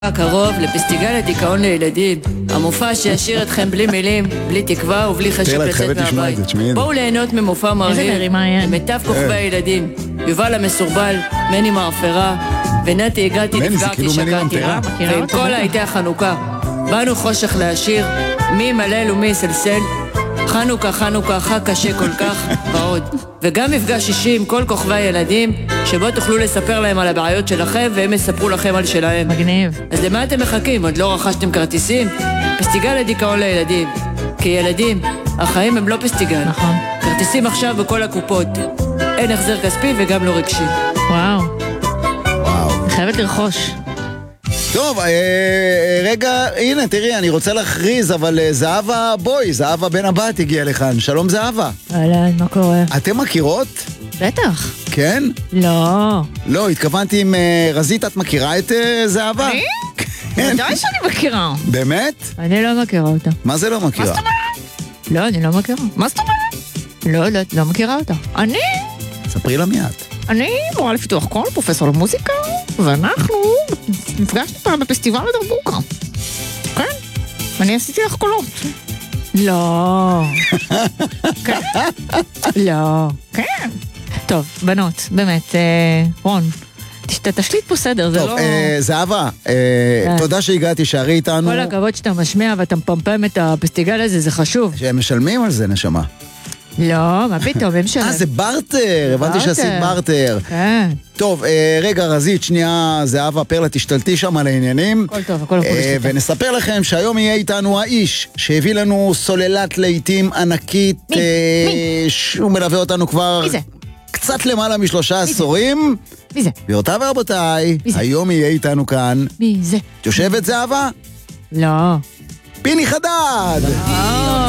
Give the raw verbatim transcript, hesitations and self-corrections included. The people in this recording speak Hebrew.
הקרוב לפסטיגל הדיכאון לילדים, המופע שישאיר אתכם בלי מילים, בלי תקווה ובלי חשק לצאת מהבית. בואו ליהנות ממופע מרהיב עם מיטב כוכבי הילדים, יובל המסורבל, מני מאפרה ונתי הגעתי נפגעתי שקעתי, ועם כל העיתי החנוכה באנו חושך להשאיר, מי מלל ומי סלסל, חנוכה חנוכה חג קשה כל כך ועוד. וגם מפגש אישי עם כל כוכבי הילדים, שבו תוכלו לספר להם על הבעיות שלכם והם יספרו לכם על שלהם. מגניב. אז למה אתם מחכים? עוד לא רכשתם כרטיסים? פסטיגל הדיכאון לילדים. כי ילדים, החיים הם לא פסטיגל. נכון. כרטיסים עכשיו בכל הקופות. אין החזר כספי וגם לא רגשי. וואו. וואו. חייבת לרכוש. טוב, אה, רגע, הנה, תראי, אני רוצה להכריז, אבל אה, זהבה בוי, זהבה בן הבת הגיעה לכאן. שלום זהבה. אהלן, מה קורה? אתם מכירות? בטח. כן? לא. לא, התכוונתי עם אה, רזית, את מכירה את אה, זהבה? אני? כן. ודאי שאני מכירה. באמת? אני לא מכירה אותה. מה זה לא מכירה? מה זאת אומרת? לא, אני לא מכירה. מה זאת אומרת? לא יודעת, לא מכירה אותה. אני? ספרי לה מיד. אני מורה לפיתוח קול, פרופסור למוזיקה, ואנחנו נפגשנו פעם בפסטיבל הדרבוקה. כן, אני עשיתי לך קולות. לא. כן? לא. כן. טוב, בנות, באמת, רון, תשליט פה סדר, זה לא... טוב, זהבה, תודה שהגעתי, שערי איתנו. כל הכבוד שאתה משמיע ואתה מפמפם את הפסטיגל הזה, זה חשוב. שהם משלמים על זה, נשמה. לא, מה פתאום, הם שלם. אה, זה ברטר, הבנתי שעשית ברטר. כן. טוב, רגע, רזית, שנייה, זהבה פרלה, תשתלטי שם על העניינים. הכל טוב, הכל טוב. ונספר לכם שהיום יהיה איתנו האיש שהביא לנו סוללת לעיתים ענקית. מי? מי? שהוא מלווה אותנו כבר... מי זה? קצת למעלה משלושה עשורים. מי זה? גבירותיי ורבותיי, היום יהיה איתנו כאן. מי זה? יושבת זהבה? לא. פיני חדד!